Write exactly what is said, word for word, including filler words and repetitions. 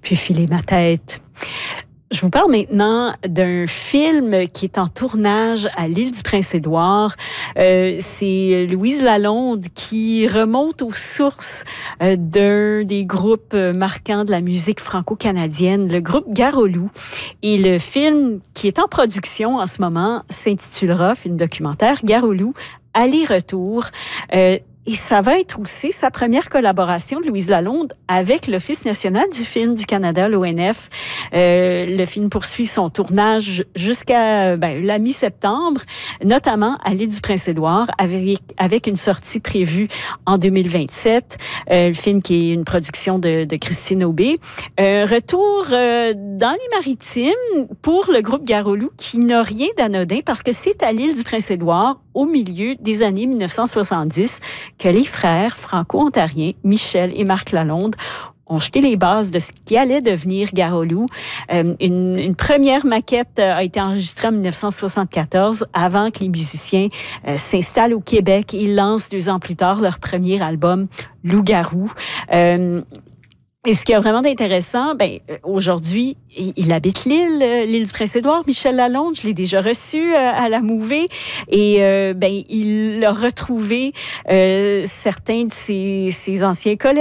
puis filer ma tête. Je vous parle maintenant d'un film qui est en tournage à l'île du Prince-Édouard. Euh, c'est Louise Lalonde qui remonte aux sources euh, d'un des groupes marquants de la musique franco-canadienne, le groupe Gare-au-Loup. Et le film qui est en production en ce moment s'intitulera, film documentaire, Gare-au-Loup, aller-retour. Euh, Et ça va être aussi sa première collaboration de Louise Lalonde avec l'Office national du film du Canada, l'O N F. Euh, le film poursuit son tournage jusqu'à ben, la mi-septembre, notamment à l'île du Prince-Édouard, avec, avec une sortie prévue en deux mille vingt-sept. Euh, le film qui est une production de, de Christine Aubé. Euh, retour euh, dans les Maritimes pour le groupe Gare-au-Loup qui n'a rien d'anodin parce que c'est à l'île du Prince-Édouard, au milieu des années mille neuf cent soixante-dix, que les frères franco-ontariens, Michel et Marc Lalonde, ont jeté les bases de ce qui allait devenir Gare-au-Loup. Euh, une, une première maquette a été enregistrée en mille neuf cent soixante-quatorze, avant que les musiciens euh, s'installent au Québec. Ils lancent deux ans plus tard leur premier album, Loup-garou. Euh, Et ce qui est vraiment intéressant, ben aujourd'hui, il habite l'île, l'île du Prince-Édouard, Michel Lalonde. Je l'ai déjà reçu à la Mouvée et euh, ben il a retrouvé euh, certains de ses, ses anciens collègues.